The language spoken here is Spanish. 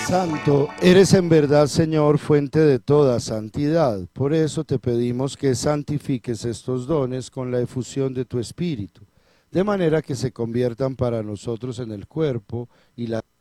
Santo, eres en verdad, Señor, fuente de toda santidad. Por eso te pedimos que santifiques estos dones con la efusión de tu Espíritu, de manera que se conviertan para nosotros en el cuerpo y la